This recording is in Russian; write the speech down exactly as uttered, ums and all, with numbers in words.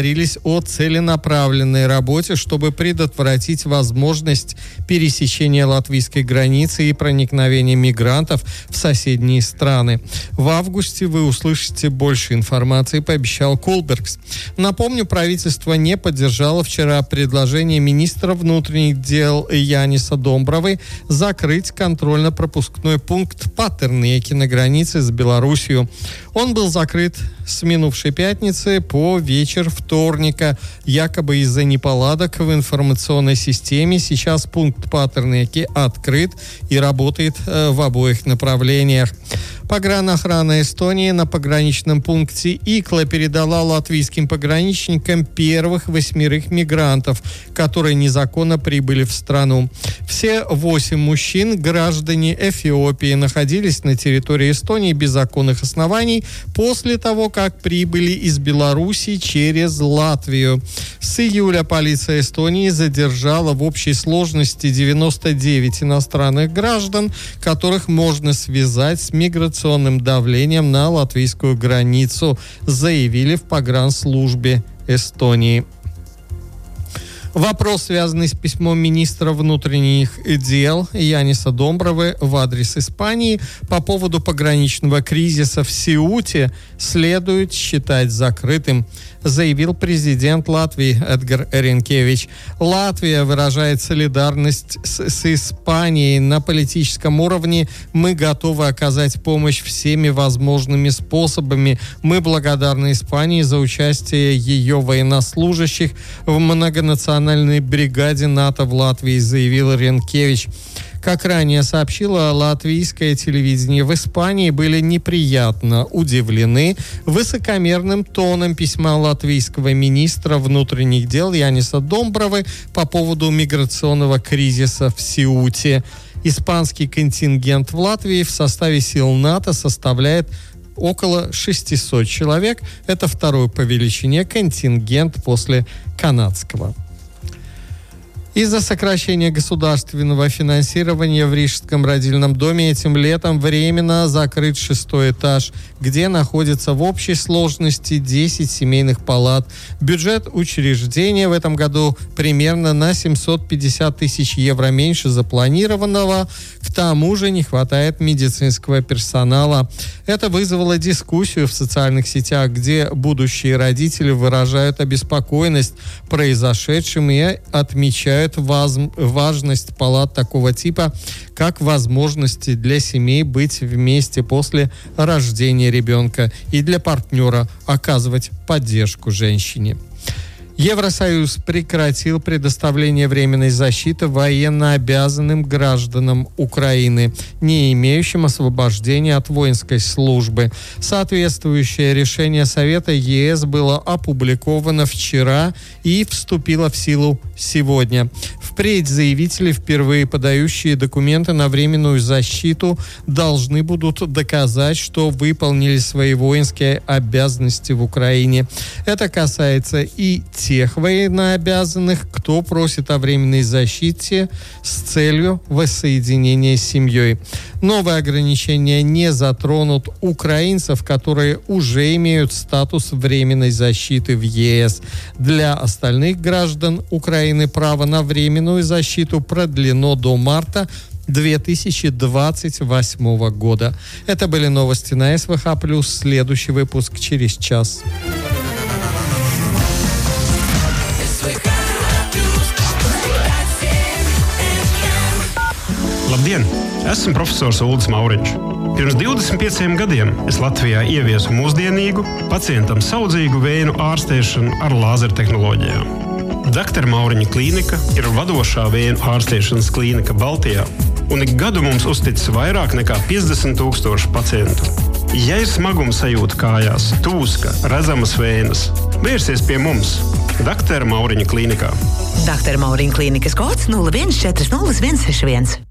договорились о целенаправленной работе, чтобы предотвратить возможность пересечения латвийской границы и проникновения мигрантов в соседние страны. В августе вы услышите больше информации, пообещал Кулбергс. Напомню, правительство не поддержало вчера предложение министра внутренних дел Яниса Домбровы закрыть контрольно-пропускной пункт Патернеки на границе с Белоруссией. Он был закрыт с минувшей пятницы по вечер вторника, якобы из-за неполадок в информационной системе. Сейчас пункт Патернеки открыт и работает э, в обоих направлениях. Погранохрана Эстонии на пограничном пункте Икла передала латвийским пограничникам первых восьмерых мигрантов, которые незаконно прибыли в страну. Все восемь мужчин, граждане Эфиопии, находились на территории Эстонии без законных оснований после того, как прибыли из Белоруссии через Латвию. С июля полиция Эстонии задержала в общей сложности девяносто девять иностранных граждан, которых можно связать с миграционным давлением на латвийскую границу, заявили в погранслужбе Эстонии. Вопрос, связанный с письмом министра внутренних дел Яниса Домбровы в адрес Испании по поводу пограничного кризиса в Сеуте, следует считать закрытым, заявил президент Латвии Эдгар Ринкевич. Латвия выражает солидарность с, с Испанией на политическом уровне. Мы готовы оказать помощь всеми возможными способами. Мы благодарны Испании за участие ее военнослужащих в многонациональной бригаде НАТО в Латвии, заявил Ринкевич. Как ранее сообщило латвийское телевидение, в Испании были неприятно удивлены высокомерным тоном письма латвийского министра внутренних дел Яниса Домбровы по поводу миграционного кризиса в Сеуте. Испанский контингент в Латвии в составе сил НАТО составляет около шестьсот человек. Это второй по величине контингент после канадского. Из-за сокращения государственного финансирования в Рижском родильном доме этим летом временно закрыт шестой этаж, где находится в общей сложности десять семейных палат. Бюджет учреждения в этом году примерно на семьсот пятьдесят тысяч евро меньше запланированного. К тому же не хватает медицинского персонала. Это вызвало дискуссию в социальных сетях, где будущие родители выражают обеспокоенность произошедшим и отмечают важность палат такого типа, как возможности для семей быть вместе после рождения ребенка и для партнера оказывать поддержку женщине. Евросоюз прекратил предоставление временной защиты военнообязанным гражданам Украины, не имеющим освобождения от воинской службы. Соответствующее решение Совета ЕС было опубликовано вчера и вступило в силу сегодня. Впредь заявители, впервые подающие документы на временную защиту, должны будут доказать, что выполнили свои воинские обязанности в Украине. Это касается и тех военнообязанных, кто просит о временной защите с целью воссоединения с семьей. Новые ограничения не затронут украинцев, которые уже имеют статус временной защиты в ЕС. Для остальных граждан Украины право на временную защиту продлено до марта две тысячи двадцать восьмого года. Это были новости на СВХ+. Следующий выпуск через час. Labdien! Esmu profesors Uldis Mauriņš. Pirms divdesmit pieciem gadiem es Latvijā ieviesu mūsdienīgu, pacientam saudzīgu vēju ārstēšanu ar lāzertehnoloģijām. Daktere Mauriņa klīnika ir vadošā vēju ārstēšanas klīnika Baltijā, un ik gadu mums uzticis vairāk nekā piecdesmit tūkstoši pacientu. Ja ir smaguma sajūta kājās, tūska, redzamas vējas, vērsies pie mums, Daktere Mauriņa klīnikā. Daktere Mauriņa klīnikas kods nulle viens četri nulle viens seši viens.